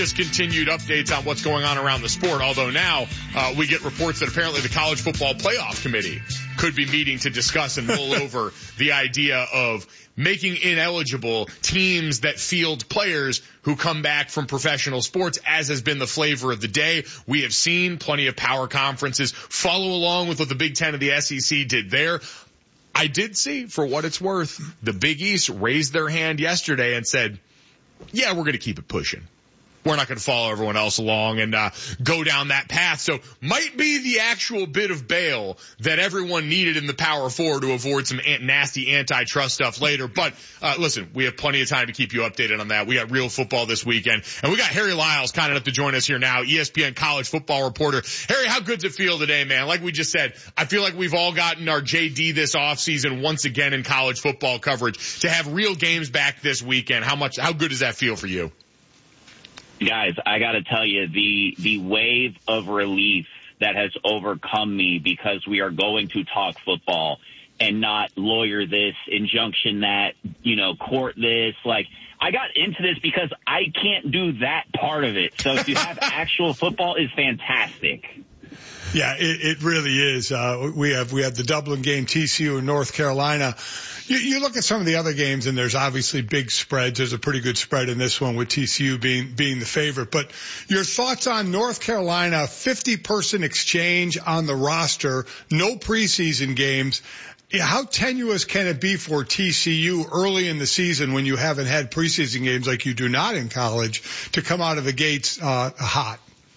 Discontinued updates on what's going on around the sport, although now we get reports that apparently the College Football Playoff Committee could be meeting to discuss and mull over the idea of making ineligible teams that field players who come back from professional sports, as has been the flavor of the day. We have seen plenty of power conferences follow along with what the Big Ten and the SEC did there. I did see, for what it's worth, the Big East raised their hand yesterday and said, yeah, we're going to keep it pushing. We're not going to follow everyone else along and go down that path. So might be the actual bit of bail that everyone needed in the Power Four to avoid some nasty antitrust stuff later. But listen, we have plenty of time to keep you updated on that. We got real football this weekend. And we got Harry Lyles kind enough to join us here now, ESPN college football reporter. Harry, how good's it feel today, man? Like we just said, I feel like we've all gotten our JD this offseason once again in college football coverage. To have real games back this weekend, how good does that feel for you? Guys, I got to tell you, the wave of relief that has overcome me because we are going to talk football and not lawyer this, injunction that, court this. Like, I got into this because I can't do that part of it. So to have actual football is fantastic. Yeah, it really is. We have the Dublin game, TCU and North Carolina. You look at some of the other games, and there's obviously big spreads. There's a pretty good spread in this one with TCU being the favorite. But your thoughts on North Carolina, 50-person exchange on the roster, no preseason games. How tenuous can it be for TCU early in the season when you haven't had preseason games like you do not in college to come out of the gates hot?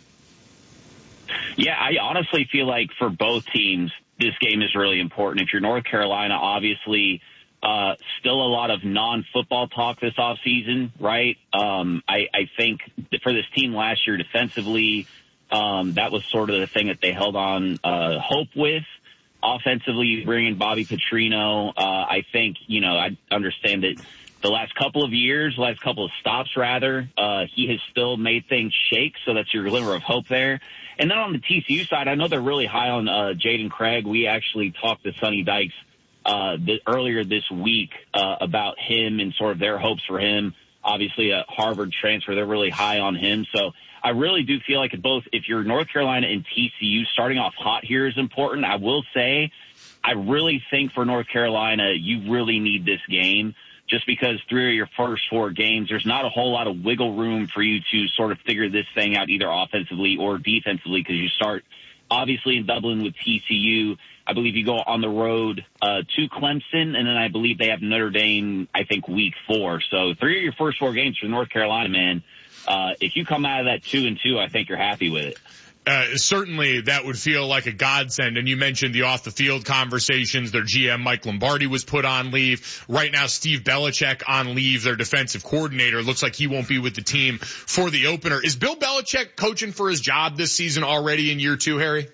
Yeah, I honestly feel like for both teams, this game is really important. If you're North Carolina, obviously, still a lot of non-football talk this offseason, right? I think for this team last year defensively, that was sort of the thing that they held on hope with. Offensively, bringing Bobby Petrino, I think, I understand that the last couple of stops, he has still made things shake, so that's your glimmer of hope there. And then on the TCU side, I know they're really high on Jaden Craig. We actually talked to Sonny Dykes earlier this week about him and sort of their hopes for him. Obviously, a Harvard transfer, they're really high on him. So I really do feel like if you're North Carolina and TCU, starting off hot here is important. I will say, I really think for North Carolina, you really need this game. Just because 3 of your first 4 games, there's not a whole lot of wiggle room for you to sort of figure this thing out either offensively or defensively, because you start obviously in Dublin with TCU. I believe you go on the road to Clemson, and then I believe they have Notre Dame, I think, week 4. So 3 of your first 4 games for North Carolina, man. If you come out of that 2-2, I think you're happy with it. Certainly that would feel like a godsend. And you mentioned the off the field conversations. Their GM Mike Lombardi was put on leave. Right now, Steve Belichick on leave, their defensive coordinator. Looks like he won't be with the team for the opener. Is Bill Belichick coaching for his job this season already in year 2, Harry?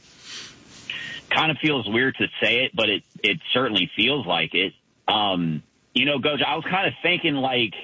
Kind of feels weird to say it, but it certainly feels like it. Coach, I was kind of thinking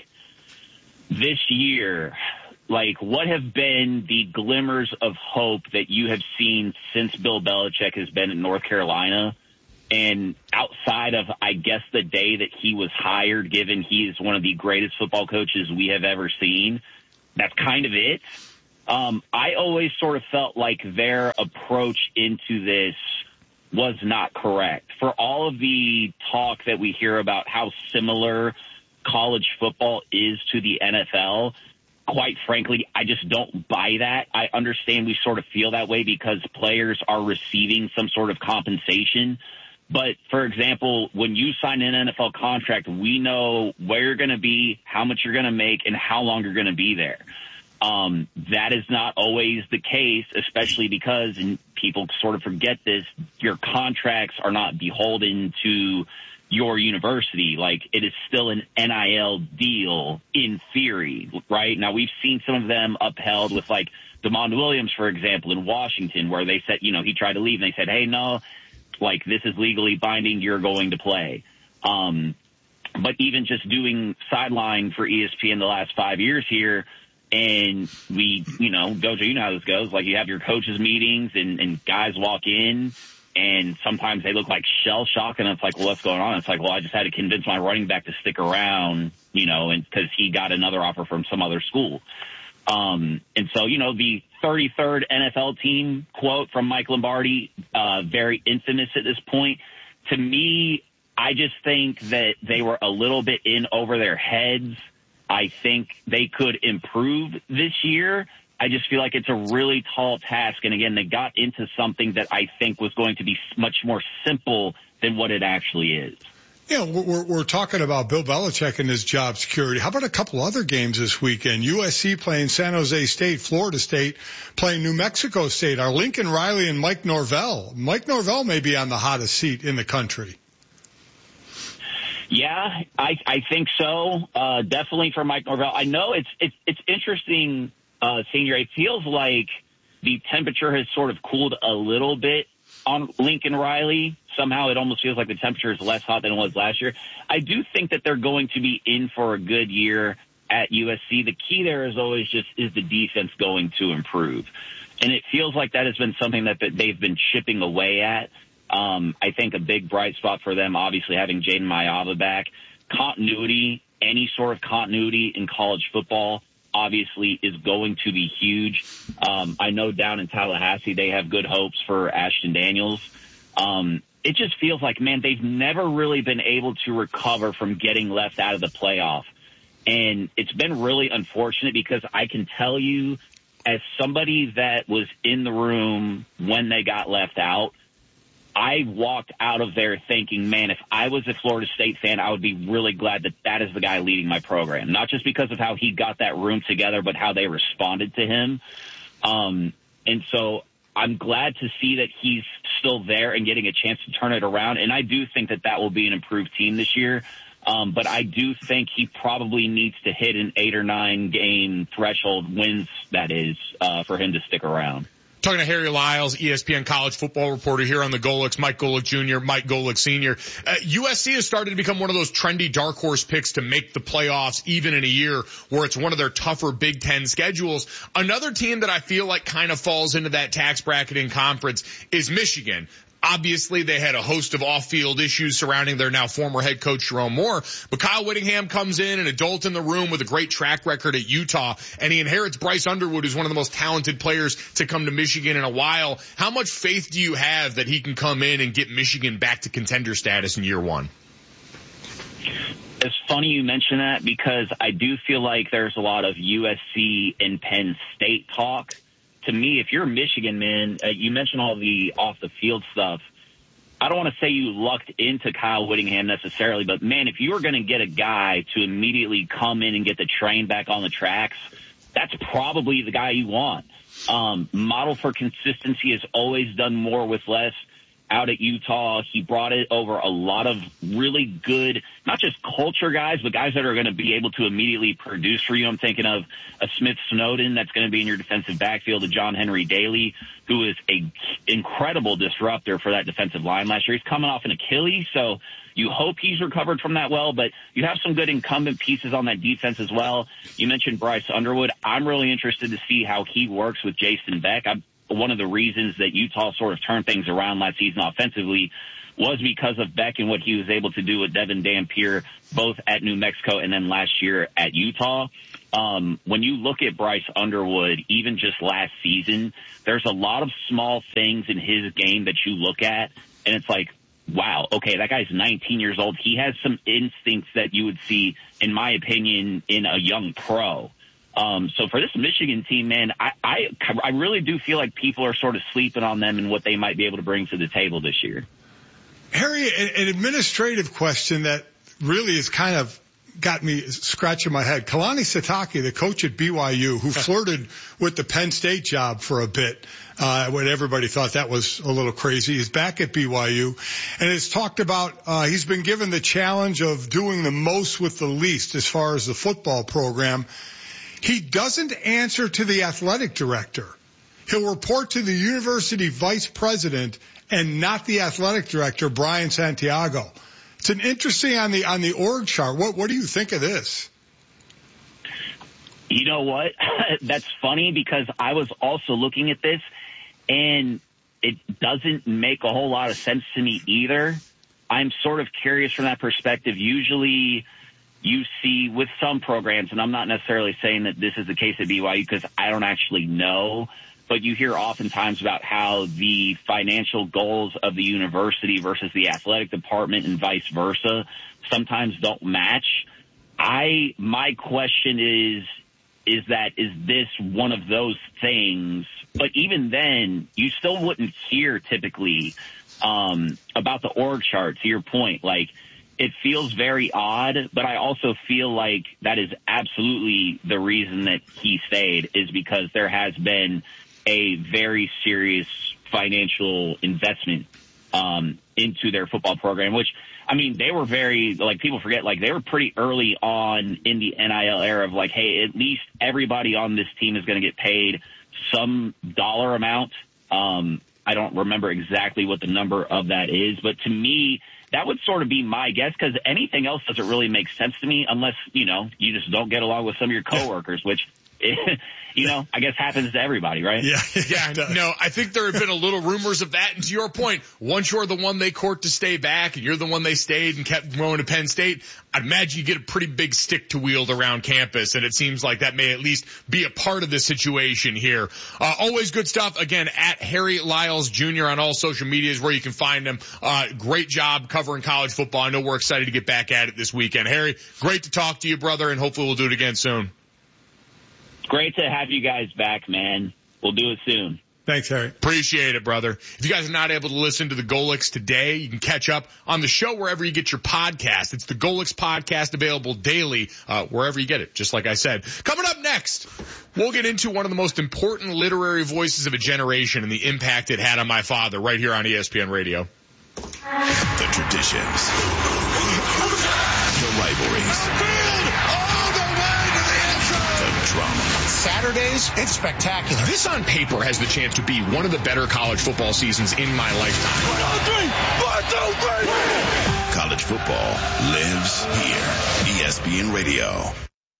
this year, what have been the glimmers of hope that you have seen since Bill Belichick has been in North Carolina? And outside of, I guess, the day that he was hired, given he is one of the greatest football coaches we have ever seen, that's kind of it. I always sort of felt like their approach into this was not correct. For all of the talk that we hear about how similar college football is to the NFL, quite frankly, I just don't buy that. I understand we sort of feel that way because players are receiving some sort of compensation. But, for example, when you sign an NFL contract, we know where you're going to be, how much you're going to make, and how long you're going to be there. That is not always the case, especially because, and people sort of forget this, your contracts are not beholden to your university. It is still an NIL deal in theory, right? Now, we've seen some of them upheld with DeMond Williams, for example, in Washington, where they said, he tried to leave and they said, hey, no, this is legally binding, you're going to play. But even just doing sideline for ESPN the last 5 years here, and we, Gojo, you know how this goes. You have your coaches meetings and guys walk in, and sometimes they look like shell shock, and it's well, what's going on? It's I just had to convince my running back to stick around, and because he got another offer from some other school. And so, the 33rd NFL team quote from Mike Lombardi, very infamous at this point. To me, I just think that they were a little bit in over their heads. I think they could improve this year. I just feel like it's a really tall task. And again, they got into something that I think was going to be much more simple than what it actually is. Yeah, we're talking about Bill Belichick and his job security. How about a couple other games this weekend? USC playing San Jose State, Florida State playing New Mexico State. Are Lincoln Riley and Mike Norvell? Mike Norvell may be on the hottest seat in the country. Yeah, I think so. Definitely for Mike Norvell. I know it's interesting, Senior. It feels like the temperature has sort of cooled a little bit on Lincoln Riley. Somehow it almost feels like the temperature is less hot than it was last year. I do think that they're going to be in for a good year at USC. The key there is always just, is the defense going to improve? And it feels like that has been something that they've been chipping away at. I think a big bright spot for them, obviously having Jaden Mayava back. Continuity, any sort of continuity in college football, obviously is going to be huge. I know down in Tallahassee they have good hopes for Ashton Daniels. It just feels like, man, they've never really been able to recover from getting left out of the playoff. And it's been really unfortunate because I can tell you, as somebody that was in the room when they got left out, I walked out of there thinking, man, if I was a Florida State fan, I would be really glad that that is the guy leading my program. Not just because of how he got that room together, but how they responded to him. And so I'm glad to see that he's still there and getting a chance to turn it around. And I do think that that will be an improved team this year. But I do think he probably needs to hit an 8 or 9 game threshold wins, that is, for him to stick around. Talking to Harry Lyles, ESPN college football reporter here on the Golics, Mike Golic Jr., Mike Golic Sr. USC has started to become one of those trendy dark horse picks to make the playoffs even in a year where it's one of their tougher Big Ten schedules. Another team that I feel like kind of falls into that tax bracketing conference is Michigan. Obviously, they had a host of off-field issues surrounding their now former head coach, Jerome Moore. But Kyle Whittingham comes in, an adult in the room with a great track record at Utah, and he inherits Bryce Underwood, who's one of the most talented players to come to Michigan in a while. How much faith do you have that he can come in and get Michigan back to contender status in year one? It's funny you mention that because I do feel like there's a lot of USC and Penn State talk. To me, if you're a Michigan, man, you mentioned all the off-the-field stuff. I don't want to say you lucked into Kyle Whittingham necessarily, but, man, if you were going to get a guy to immediately come in and get the train back on the tracks, that's probably the guy you want. Model for consistency has always done more with less. Out at Utah, he brought it over a lot of really good, not just culture guys, but guys that are going to be able to immediately produce for you. I'm thinking of a Smith Snowden that's going to be in your defensive backfield, a John Henry Daly, who is an incredible disruptor for that defensive line last year. He's coming off an Achilles, so you hope he's recovered from that well, but you have some good incumbent pieces on that defense as well. You mentioned Bryce Underwood. I'm really interested to see how he works with Jason Beck. One of the reasons that Utah sort of turned things around last season offensively was because of Beck and what he was able to do with Devin Dampier, both at New Mexico and then last year at Utah. When you look at Bryce Underwood, even just last season, there's a lot of small things in his game that you look at, and it's like, wow, okay, that guy's 19 years old. He has some instincts that you would see, in my opinion, in a young pro. So for this Michigan team, man, I really do feel like people are sort of sleeping on them and what they might be able to bring to the table this year. Harry, an administrative question that really has kind of got me scratching my head. Kalani Sitake, the coach at BYU, who flirted with the Penn State job for a bit, when everybody thought that was a little crazy. He's back at BYU and has talked about, he's been given the challenge of doing the most with the least as far as the football program. He doesn't answer to the athletic director. He'll report to the university vice president and not the athletic director, Brian Santiago. It's an interesting on the org chart. What do you think of this? You know what? That's funny because I was also looking at this and it doesn't make a whole lot of sense to me either. I'm sort of curious from that perspective. Usually you see with some programs, and I'm not necessarily saying that this is the case at BYU because I don't actually know, but you hear oftentimes about how the financial goals of the university versus the athletic department and vice versa sometimes don't match. My question is this one of those things? But even then, you still wouldn't hear typically about the org chart, to your point. Like, it feels very odd, but I also feel like that is absolutely the reason that he stayed, is because there has been a very serious financial investment into their football program, which, I mean, they were very, like, people forget, like, they were pretty early on in the NIL era of, like, hey, at least everybody on this team is going to get paid some dollar amount. I don't remember exactly what the number of that is, but to me, that would sort of be my guess, because anything else doesn't really make sense to me unless, you just don't get along with some of your coworkers, which, I guess happens to everybody, right? Yeah. No, I think there have been a little rumors of that. And to your point, once you're the one they court to stay back and you're the one they stayed and kept going to Penn State, I'd imagine you get a pretty big stick to wield around campus. And it seems like that may at least be a part of the situation here. Always good stuff. Again, at Harry Lyles Jr. on all social medias where you can find him. Great job covering college football. I know we're excited to get back at it this weekend. Harry, great to talk to you, brother, and hopefully we'll do it again soon. Great to have you guys back, man. We'll do it soon. Thanks, Harry. Appreciate it, brother. If you guys are not able to listen to the Golix today, you can catch up on the show wherever you get your podcast. It's the Golix podcast, available daily, wherever you get it, just like I said. Coming up next, we'll get into one of the most important literary voices of a generation and the impact it had on my father right here on ESPN Radio. The traditions. The rivalries. Drama. Saturdays, it's spectacular. This on paper has the chance to be one of the better college football seasons in my lifetime. 1, 2, 3. College football lives here. ESPN Radio.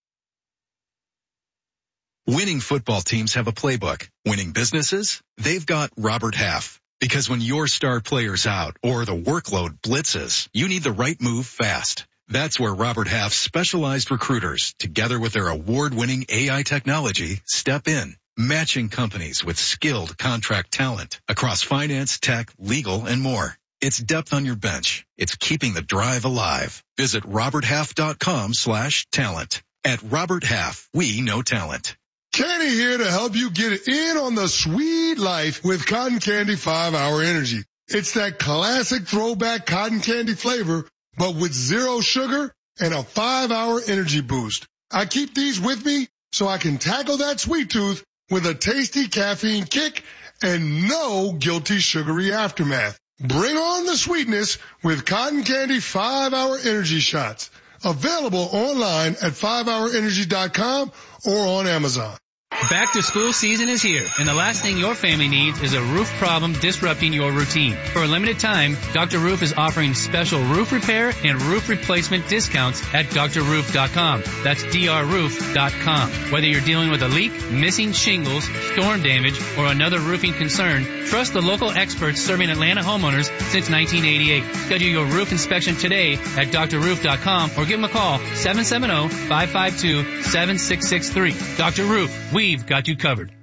Winning football teams have a playbook. Winning businesses? They've got Robert Half. Because when your star player's out or the workload blitzes, you need the right move fast. That's where Robert Half's specialized recruiters, together with their award-winning AI technology, step in, matching companies with skilled contract talent across finance, tech, legal, and more. It's depth on your bench. It's keeping the drive alive. Visit roberthalf.com/talent. At Robert Half, we know talent. Kenny here to help you get in on the sweet life with Cotton Candy 5-Hour Energy. It's that classic throwback cotton candy flavor, but with 0 sugar and a 5-hour energy boost. I keep these with me so I can tackle that sweet tooth with a tasty caffeine kick and no guilty sugary aftermath. Bring on the sweetness with Cotton Candy 5-Hour Energy Shots. Available online at 5hourenergy.com or on Amazon. Back to school season is here, and the last thing your family needs is a roof problem disrupting your routine. For a limited time, Dr. Roof is offering special roof repair and roof replacement discounts at drroof.com. That's drroof.com. Whether you're dealing with a leak, missing shingles, storm damage, or another roofing concern, trust the local experts serving Atlanta homeowners since 1988. Schedule your roof inspection today at drroof.com or give them a call, 770-552-7663. Dr. Roof, we've got you covered.